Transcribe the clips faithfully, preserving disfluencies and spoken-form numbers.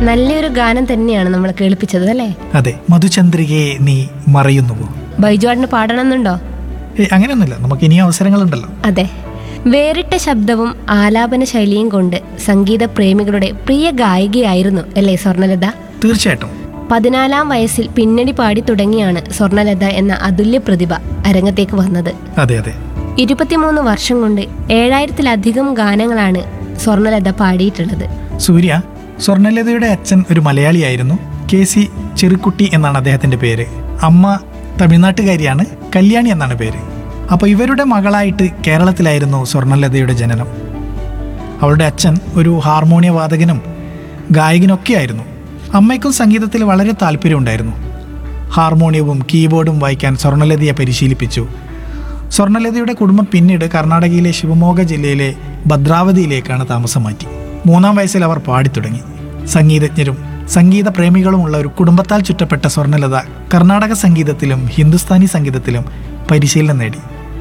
നല്ലൊരു ഗാനം തന്നെയാണ് നമ്മൾ കേൾപ്പിച്ചത് അല്ലേ? അതെ, മധുചന്ദ്രികയെ നീ മറയുന്നുവോ. ബൈജുവാടിന് പാടണമെന്നുണ്ടോ? ഏ അങ്ങനെയൊന്നുമില്ല, നമുക്ക് ഇനിയും അവസരങ്ങളുണ്ടല്ലോ. അതെ, വേറിട്ട ശബ്ദവും ആലാപന ശൈലിയും കൊണ്ട് സംഗീത പ്രേമികളുടെ പ്രിയ ഗായികയായിരുന്നു അല്ലേ സ്വർണലത? തീർച്ചയായിട്ടും. പതിനാലാം വയസ്സിൽ പിന്നണി പാടി തുടങ്ങിയാണ് സ്വർണലത എന്ന അതുല്യ പ്രതിഭ അരങ്ങത്തേക്ക് വന്നത്. അതെ അതെ ഇരുപത്തിമൂന്ന് വർഷം കൊണ്ട് ഏഴായിരത്തിലധികം ഗാനങ്ങളാണ് സ്വർണലത പാടിയിട്ടുള്ളത്. സൂര്യ, സ്വർണലതയുടെ അച്ഛൻ ഒരു മലയാളിയായിരുന്നു. കെ സി ചെറുക്കുട്ടി എന്നാണ് അദ്ദേഹത്തിന്റെ പേര്. അമ്മ തമിഴ്നാട്ടുകാരിയാണ്, കല്യാണി എന്നാണ് പേര്. അപ്പോൾ ഇവരുടെ മകളായിട്ട് കേരളത്തിലായിരുന്നു സ്വർണലതയുടെ ജനനം. അവളുടെ അച്ഛൻ ഒരു ഹാർമോണിയ വാദകനും ഗായകനൊക്കെ ആയിരുന്നു. അമ്മയ്ക്കും സംഗീതത്തിൽ വളരെ താല്പര്യമുണ്ടായിരുന്നു. ഹാർമോണിയവും കീബോർഡും വായിക്കാൻ സ്വർണലതയെ പരിശീലിപ്പിച്ചു. സ്വർണലതയുടെ കുടുംബം പിന്നീട് കർണാടകയിലെ ശിവമോഗ ജില്ലയിലെ ഭദ്രാവതിയിലേക്കാണ് താമസം മാറ്റി. മൂന്നാം വയസ്സിൽ അവർ പാടിത്തുടങ്ങി. സംഗീതജ്ഞരും സംഗീത പ്രേമികളുമുള്ള ഒരു കുടുംബത്താൽ ചുറ്റപ്പെട്ട സ്വർണലത കർണാടക സംഗീതത്തിലും ഹിന്ദുസ്ഥാനി സംഗീതത്തിലും പരിശീലനം നേടി.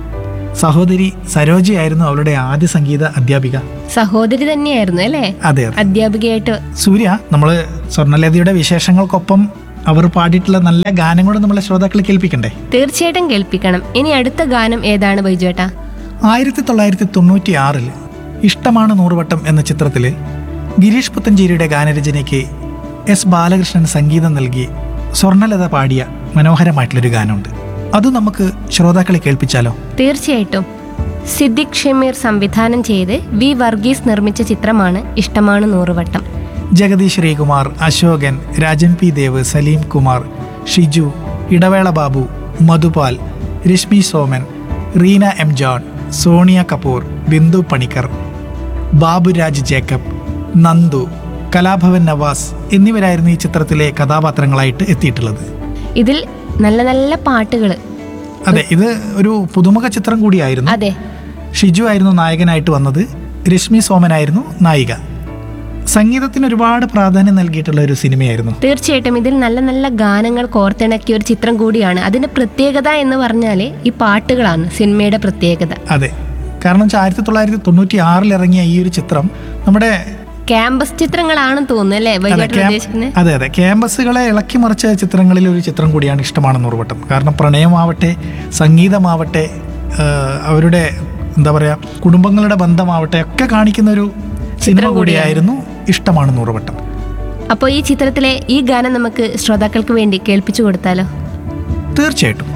സഹോദരി സരോജയായിരുന്നു അവളുടെ ആദ്യ സംഗീത അധ്യാപിക. സഹോദരി തന്നെയായിരുന്നു അല്ലേ അതെ അതെ അധ്യാപികയായിട്ട്? സൂര്യ, നമ്മള് സ്വർണലതയുടെ വിശേഷങ്ങൾക്കൊപ്പം അവർ പാടിയിട്ടുള്ള നല്ല ഗാനങ്ങളും നമ്മളെ ശ്രോതാക്കളെ കേൾപ്പിക്കണ്ടേ? തീർച്ചയായിട്ടും കേൾപ്പിക്കണം. ഇനി അടുത്ത ഗാനം ഏതാണ് ബൈജുവേട്ടാ? ആയിരത്തി തൊള്ളായിരത്തി തൊണ്ണൂറ്റി ആറില് ഇഷ്ടമാണ് നൂറുവട്ടം എന്ന ചിത്രത്തില് ഗിരീഷ് പുത്തഞ്ചേരിയുടെ ഗാനരചനയ്ക്ക് എസ് ബാലകൃഷ്ണൻ സംഗീതം നൽകി സ്വർണലത പാടിയ മനോഹരമായിട്ടുള്ളൊരു ഗാനമുണ്ട്. അത് നമുക്ക് ശ്രോതാക്കളെ കേൾപ്പിച്ചാലോ? തീർച്ചയായിട്ടും. സിദ്ദിഖ് ഷമീർ സംവിധാനം ചെയ്ത് വി വർഗീസ് നിർമ്മിച്ച ചിത്രമാണ് ഇഷ്ടമാണ് നൂറുവട്ടം. Jagdish Sreekumar, Ashokan, Rajan P Dev, Saleem Kumar, Shiju, Idavela Babu, Madhupal, Rashmi Soman, Reena M John, Sonia Kapoor, Bindu Panicker, Baburaj Jacob, Nandu, Kalabhavan Nawaz എന്നിവരായിരുന്നു ഈ ചിത്രത്തിലെ കഥാപാത്രങ്ങളായിട്ട് എത്തിയിട്ടുള്ളത്. ഇതിൽ നല്ല നല്ല പാട്ടുകൾ. അതെ, ഇത് ഒരു പുതുമുഖ ചിത്രം കൂടിയായിരുന്നു. അതെ, ഷിജു ആയിരുന്നു നായകനായിട്ട് വന്നത്, രശ്മി സോമനായിരുന്നു നായിക. സംഗീതത്തിന് ഒരുപാട് പ്രാധാന്യം നൽകിയിട്ടുള്ള ഒരു സിനിമയായിരുന്നു. തീർച്ചയായിട്ടും ഇതിൽ നല്ല നല്ല ഗാനങ്ങൾ കോർത്തിണക്കിയ ഒരു ചിത്രം കൂടിയാണ്. അതിന്റെ പ്രത്യേകത എന്ന് പറഞ്ഞാൽ ഈ പാട്ടുകളാണ് സിനിമയുടെ പ്രത്യേകത. അതെ, കാരണം വെച്ചാൽ ആയിരത്തി തൊള്ളായിരത്തി തൊണ്ണൂറ്റി ആറിൽ ഇറങ്ങിയ ഈ ഒരു ചിത്രം നമ്മുടെ ക്യാമ്പസ് ചിത്രങ്ങളാണെന്ന് തോന്നുന്നു അല്ലേ അതെ ബൈജുവേട്ടൻ ക്യാ- ഉദ്ദേശിക്കുന്നത്? അതെ അതെ ക്യാമ്പസുകളെ ഇളക്കി മറിച്ച ചിത്രങ്ങളിൽ ഒരു ചിത്രം കൂടിയാണ് ഇഷ്ടമാണ് നൂറുവട്ടം. കാരണം പ്രണയമാവട്ടെ, സംഗീതമാവട്ടെ, ആ, അവരുടെ എന്താ പറയാ കുടുംബങ്ങളുടെ ബന്ധമാവട്ടെ ഒക്കെ കാണിക്കുന്ന ഒരു സിനിമ കൂടിയായിരുന്നു ഇഷ്ടമാണ് നൂറുവട്ടം. അപ്പോൾ ഈ ചിത്രത്തിലെ ഈ ഗാനം നമുക്ക് ശ്രോതാക്കൾക്ക് വേണ്ടി കേൾപ്പിച്ചു കൊടുത്താലോ? തീർച്ചയായിട്ടും.